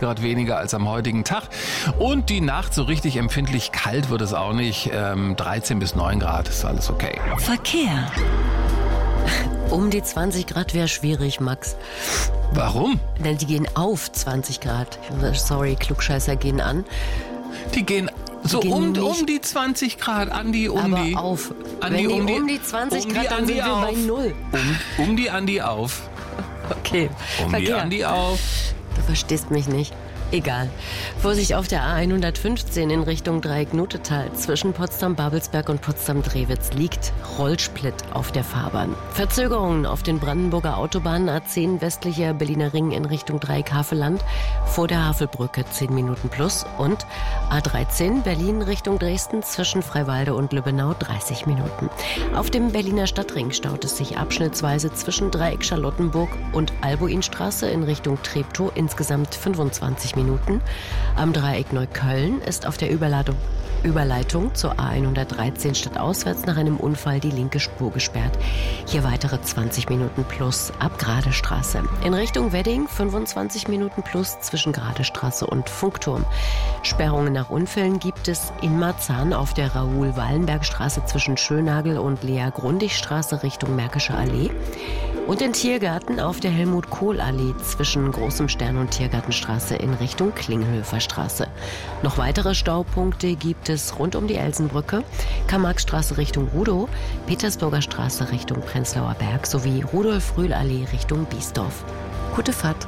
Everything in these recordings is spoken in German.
Grad weniger als am heutigen Tag. Und die Nacht so richtig empfindlich kalt wird es auch nicht. 13 bis 9 Grad ist alles okay. Verkehr. Um die 20 Grad wäre schwierig, Max. Warum? Denn die gehen auf 20 Grad. Sorry, Klugscheißer gehen an. Die gehen so um die 20 Grad, Andi, aber auf. Wenn die um die 20 Grad, dann sind wir bei 0. Um die Andi auf. Okay. Die Andi auf. Du verstehst mich nicht. Egal. Vorsicht auf der A115 in Richtung Dreieck-Notetal. Zwischen Potsdam-Babelsberg und Potsdam-Drewitz liegt Rollsplit auf der Fahrbahn. Verzögerungen auf den Brandenburger Autobahnen A10 westlicher Berliner Ring in Richtung Dreieck-Havelland vor der Havelbrücke 10 Minuten plus und A13 Berlin Richtung Dresden zwischen Freiwalde und Lübbenau 30 Minuten. Auf dem Berliner Stadtring staut es sich abschnittsweise zwischen Dreieck Charlottenburg und Albuinstraße in Richtung Treptow insgesamt 25 Minuten. Am Dreieck Neukölln ist auf der Überleitung zur A113 stadtauswärts nach einem Unfall die linke Spur gesperrt. Hier weitere 20 Minuten plus ab Gradestraße. In Richtung Wedding 25 Minuten plus zwischen Gradestraße und Funkturm. Sperrungen nach Unfällen gibt es in Marzahn auf der Raoul-Wallenberg-Straße zwischen Schönagel und Lea-Grundig-Straße Richtung Märkische Allee. Und den Tiergarten auf der Helmut-Kohl-Allee zwischen Großem Stern und Tiergartenstraße in Richtung Klinghöfer Straße. Noch weitere Staupunkte gibt es rund um die Elsenbrücke, Karl-Marx-Straße Richtung Rudow, Petersburger Straße Richtung Prenzlauer Berg sowie Rudolf-Rühl-Allee Richtung Biesdorf. Gute Fahrt.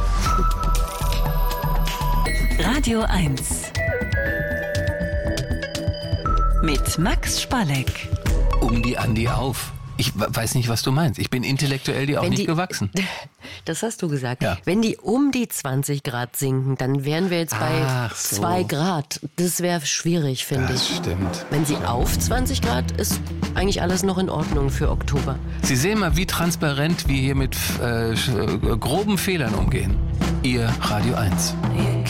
Radio 1 mit Max Spalleck. Um die Andi auf. Ich weiß nicht, was du meinst. Ich bin intellektuell dir auch nicht gewachsen. Das hast du gesagt. Ja. Wenn die um die 20 Grad sinken, dann wären wir jetzt bei 2 Grad. Das wäre schwierig, finde ich. Das stimmt. Wenn sie auf 20 Grad, ist eigentlich alles noch in Ordnung für Oktober. Sie sehen mal, wie transparent wir hier mit groben Fehlern umgehen. Ihr Radio 1.